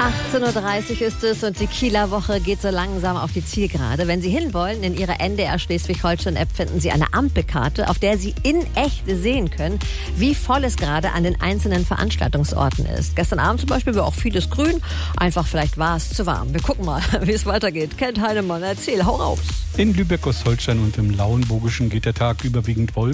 18.30 Uhr ist es und die Kieler Woche geht so langsam auf die Zielgerade. Wenn Sie hinwollen, in Ihrer NDR Schleswig-Holstein-App finden Sie eine Ampelkarte, auf der Sie in echt sehen können, wie voll es gerade an den einzelnen Veranstaltungsorten ist. Gestern Abend zum Beispiel war auch vieles grün, einfach vielleicht war es zu warm. Wir gucken mal, wie es weitergeht. Kent Heinemann, erzähl, hau raus. In Lübeck, Ostholstein und im Lauenburgischen geht der Tag überwiegend wolkig